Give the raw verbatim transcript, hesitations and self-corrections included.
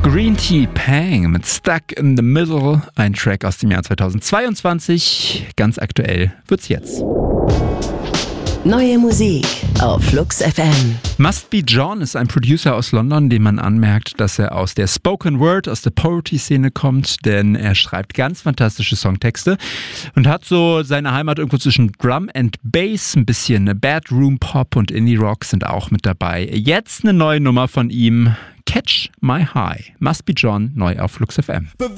Green Tea Pang mit Stuck in the Middle, ein Track aus dem Jahr zweitausendzweiundzwanzig. Ganz aktuell wird's jetzt. Neue Musik auf Flux F M. Must Be John ist ein Producer aus London, dem man anmerkt, dass er aus der Spoken Word, aus der Poetry-Szene kommt, denn er schreibt ganz fantastische Songtexte und hat so seine Heimat irgendwo zwischen Drum and Bass, ein bisschen Bedroom Pop und Indie Rock sind auch mit dabei. Jetzt eine neue Nummer von ihm, Catch My High. Must Be John, neu auf Flux F M.